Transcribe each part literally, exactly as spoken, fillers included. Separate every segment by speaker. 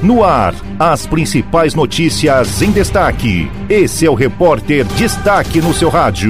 Speaker 1: No ar, as principais notícias em destaque. Esse é o Repórter Destaque no seu rádio.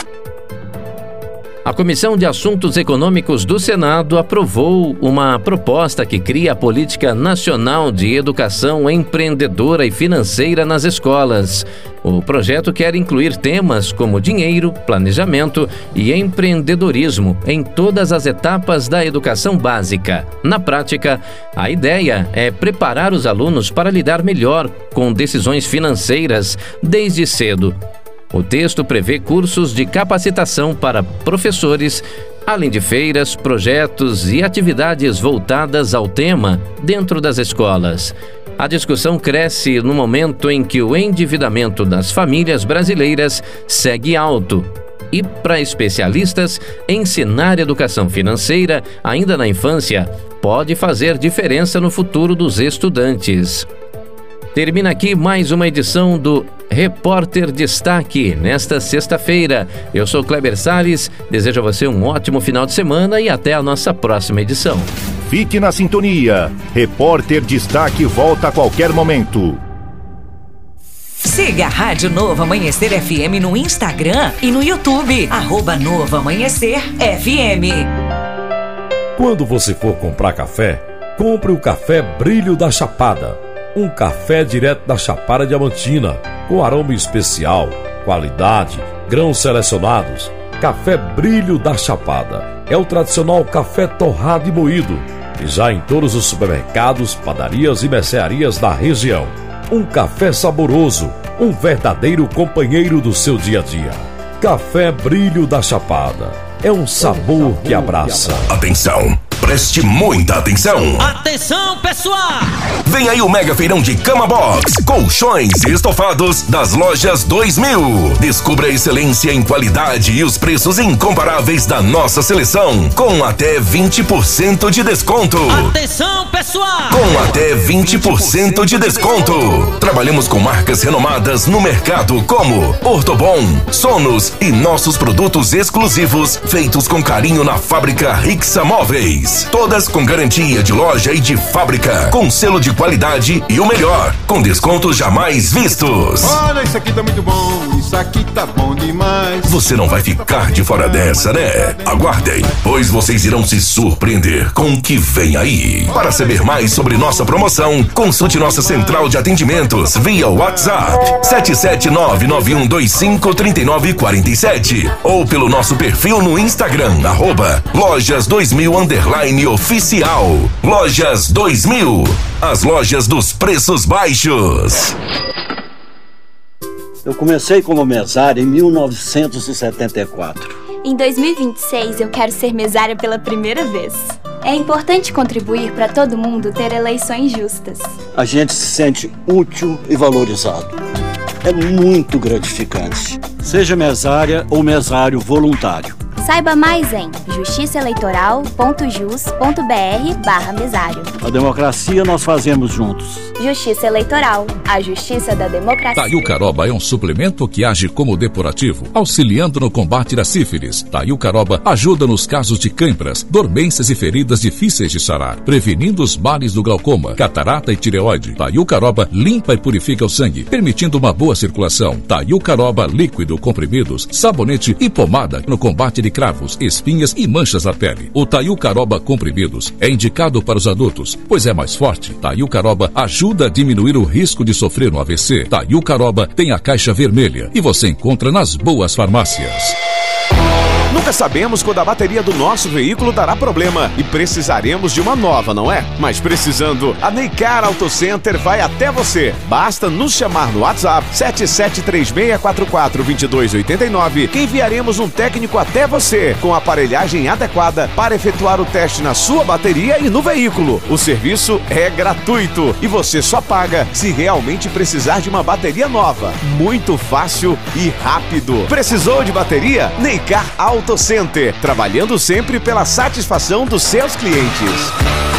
Speaker 2: A Comissão de Assuntos Econômicos do Senado aprovou uma proposta que cria a Política Nacional de Educação Empreendedora e Financeira nas escolas. O projeto quer incluir temas como dinheiro, planejamento e empreendedorismo em todas as etapas da educação básica. Na prática, a ideia é preparar os alunos para lidar melhor com decisões financeiras desde cedo. O texto prevê cursos de capacitação para professores, além de feiras, projetos e atividades voltadas ao tema dentro das escolas. A discussão cresce no momento em que o endividamento das famílias brasileiras segue alto. E, para especialistas, ensinar educação financeira ainda na infância pode fazer diferença no futuro dos estudantes. Termina aqui mais uma edição do Repórter Destaque, nesta sexta-feira. Eu sou Kleber Salles, desejo a você um ótimo final de semana e até a nossa próxima edição.
Speaker 1: Fique na sintonia. Repórter Destaque volta a qualquer momento.
Speaker 3: Siga a Rádio Novo Amanhecer F M no Instagram e no YouTube, arroba Novo Amanhecer F M.
Speaker 4: Quando você for comprar café, compre o Café Brilho da Chapada. Um café direto da Chapada Diamantina, com aroma especial, qualidade, grãos selecionados. Café Brilho da Chapada é o tradicional café torrado e moído, e já em todos os supermercados, padarias e mercearias da região. Um café saboroso, um verdadeiro companheiro do seu dia a dia. Café Brilho da Chapada é um sabor que abraça.
Speaker 5: Atenção! Preste muita atenção!
Speaker 6: Atenção, pessoal!
Speaker 5: Vem aí o mega feirão de Cama Box, colchões e estofados das lojas dois mil. Descubra a excelência em qualidade e os preços incomparáveis da nossa seleção, com até vinte por cento de desconto.
Speaker 6: Atenção, pessoal!
Speaker 5: Com até vinte por cento de desconto. Trabalhamos com marcas renomadas no mercado como Ortobon, Sonos e nossos produtos exclusivos feitos com carinho na fábrica Rixa Móveis. Todas com garantia de loja e de fábrica, com selo de qualidade e o melhor, com descontos jamais vistos.
Speaker 7: Olha, isso aqui tá muito bom, isso aqui tá bom demais.
Speaker 5: Você não vai ficar de fora dessa, né? Aguardem, pois vocês irão se surpreender com o que vem aí. Para saber mais sobre nossa promoção, consulte nossa central de atendimentos via WhatsApp sete sete nove nove um dois cinco três nove quatro sete ou pelo nosso perfil no Instagram, arroba lojas dois mil underline oficial. Lojas dois mil, as lojas dos preços baixos.
Speaker 8: Eu comecei como mesária em mil novecentos e setenta e quatro.
Speaker 9: Em dois mil e vinte e seis eu quero ser mesária pela primeira vez. É importante contribuir para todo mundo ter eleições justas.
Speaker 8: A gente se sente útil e valorizado. É muito gratificante. Seja mesária ou mesário voluntário.
Speaker 9: Saiba mais em justiçaeleitoral.jus.br barra mesário.
Speaker 8: A democracia nós fazemos juntos.
Speaker 9: Justiça Eleitoral, a justiça da democracia.
Speaker 10: Taiucaroba é um suplemento que age como depurativo, auxiliando no combate da sífilis. Taiucaroba ajuda nos casos de câimbras, dormências e feridas difíceis de sarar, prevenindo os males do glaucoma, catarata e tireoide. Taiucaroba limpa e purifica o sangue, permitindo uma boa circulação. Taiucaroba líquido, comprimidos, sabonete e pomada no combate de cravos, espinhas e manchas na pele. O Taiucaroba comprimidos é indicado para os adultos, pois é mais forte. Taiucaroba ajuda a diminuir o risco de sofrer um A V C. Taiucaroba tem a caixa vermelha e você encontra nas boas farmácias.
Speaker 11: Nunca sabemos quando a bateria do nosso veículo dará problema e precisaremos de uma nova, não é? Mas precisando, a Neycar Auto Center vai até você. Basta nos chamar no WhatsApp sete sete três seis quatro quatro dois dois oito nove que enviaremos um técnico até você com a aparelhagem adequada para efetuar o teste na sua bateria e no veículo. O serviço é gratuito e você só paga se realmente precisar de uma bateria nova. Muito fácil e rápido. Precisou de bateria? Neycar Auto Center, trabalhando sempre pela satisfação dos seus clientes.